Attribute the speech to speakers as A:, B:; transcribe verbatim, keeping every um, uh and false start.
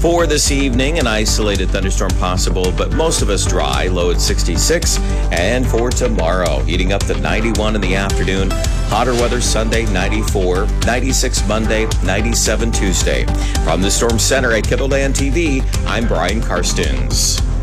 A: For this evening, an isolated thunderstorm possible, but most of us dry, low at sixty-six. And for tomorrow, heating up to ninety-one in the afternoon. Hotter weather Sunday, ninety-four, ninety-six Monday, ninety-seven Tuesday. From the Storm Center at Kindleland T V, I'm Brian Karstens.